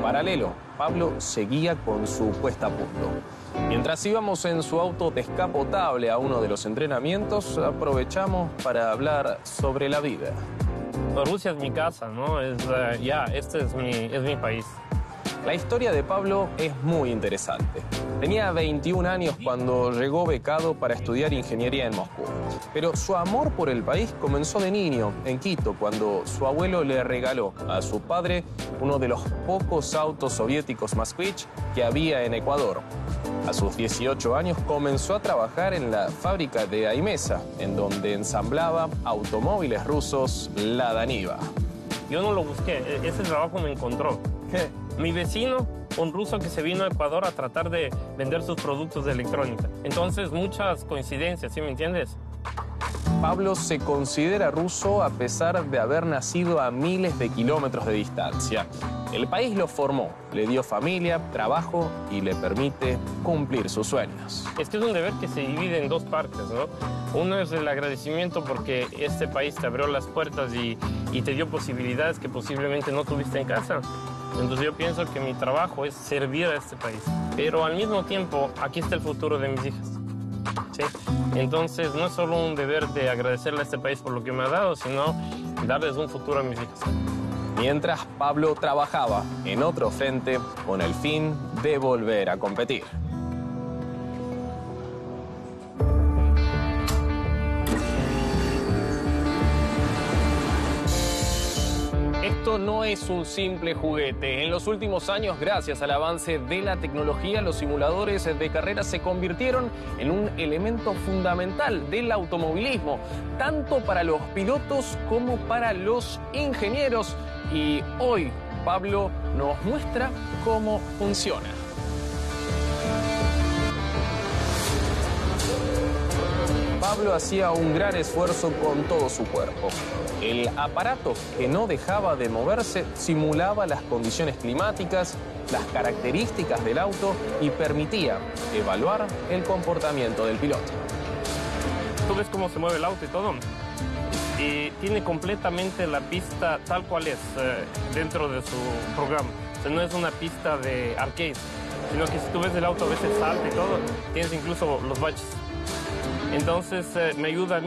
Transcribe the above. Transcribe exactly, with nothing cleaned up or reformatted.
paralelo, Pablo seguía con su puesta a punto. Mientras íbamos en su auto descapotable a uno de los entrenamientos, aprovechamos para hablar sobre la vida. Rusia es mi casa, ¿no? Es, uh, ya, este es mi, es mi país. La historia de Pablo es muy interesante. Tenía veintiún años cuando llegó becado para estudiar ingeniería en Moscú. Pero su amor por el país comenzó de niño, en Quito, cuando su abuelo le regaló a su padre uno de los pocos autos soviéticos Moskvich que había en Ecuador. A sus dieciocho años comenzó a trabajar en la fábrica de Aimesa, en donde ensamblaba automóviles rusos Lada Niva. Yo no lo busqué, ese trabajo me encontró. ¿Qué? Mi vecino, un ruso que se vino a Ecuador a tratar de vender sus productos de electrónica. Entonces, muchas coincidencias, ¿sí me entiendes? Pablo se considera ruso a pesar de haber nacido a miles de kilómetros de distancia. El país lo formó, le dio familia, trabajo y le permite cumplir sus sueños. Es que es un deber que se divide en dos partes, ¿no? Uno es el agradecimiento porque este país te abrió las puertas y, y te dio posibilidades que posiblemente no tuviste en casa. Entonces yo pienso que mi trabajo es servir a este país. Pero al mismo tiempo, aquí está el futuro de mis hijas. ¿Sí? Entonces no es solo un deber de agradecerle a este país por lo que me ha dado, sino darles un futuro a mis hijas. Mientras Pablo trabajaba en otro frente con el fin de volver a competir. Esto no es un simple juguete. En los últimos años, gracias al avance de la tecnología, los simuladores de carreras se convirtieron en un elemento fundamental del automovilismo, tanto para los pilotos como para los ingenieros. Y hoy Pablo nos muestra cómo funciona. Pablo hacía un gran esfuerzo con todo su cuerpo. El aparato, que no dejaba de moverse, simulaba las condiciones climáticas, las características del auto y permitía evaluar el comportamiento del piloto. Tú ves cómo se mueve el auto y todo. Y tiene completamente la pista tal cual es eh, dentro de su programa. O sea, no es una pista de arcade, sino que si tú ves el auto a veces salta y todo, tienes incluso los baches. Entonces eh, me ayuda